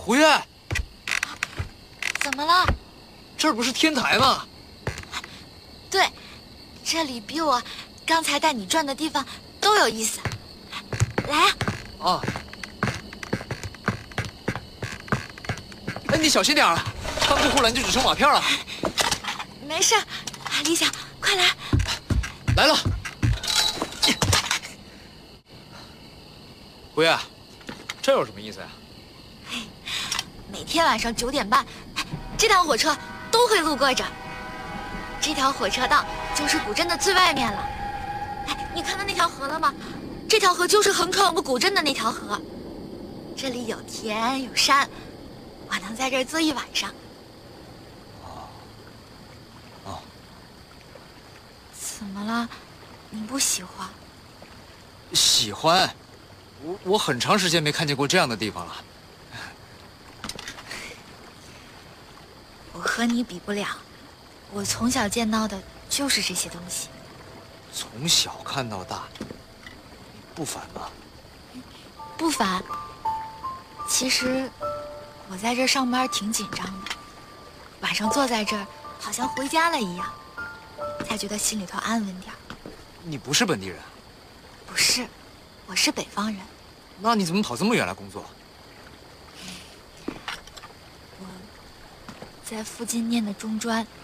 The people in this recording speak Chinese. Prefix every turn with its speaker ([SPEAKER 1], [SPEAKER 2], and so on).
[SPEAKER 1] 胡月，
[SPEAKER 2] 怎么了？
[SPEAKER 1] 这儿不是天台吗？
[SPEAKER 2] 对，这里比我刚才带你转的地方都有意思。来啊！
[SPEAKER 1] 啊！哎，你小心点啊！翻过护栏就只剩瓦片了。
[SPEAKER 2] 没事，李想，快来！
[SPEAKER 1] 来了。胡月，这有什么意思呀？
[SPEAKER 2] 每天晚上9点半，这趟火车都会路过这儿。这条火车道就是古镇的最外面了。哎，你看到那条河了吗？这条河就是横穿我们古镇的那条河。这里有田有山，我能在这儿坐一晚上。
[SPEAKER 1] 哦。
[SPEAKER 2] 怎么了？你不喜欢？
[SPEAKER 1] 喜欢。我很长时间没看见过这样的地方了。
[SPEAKER 2] 我和你比不了，我从小见到的就是这些东西。
[SPEAKER 1] 从小看到大，你不烦吗？
[SPEAKER 2] 不烦。其实我在这儿上班挺紧张的，晚上坐在这儿好像回家了一样，才觉得心里头安稳点儿。
[SPEAKER 1] 你不是本地人？
[SPEAKER 2] 不是，我是北方人。
[SPEAKER 1] 那你怎么跑这么远来工作？
[SPEAKER 2] 我在附近念的中专，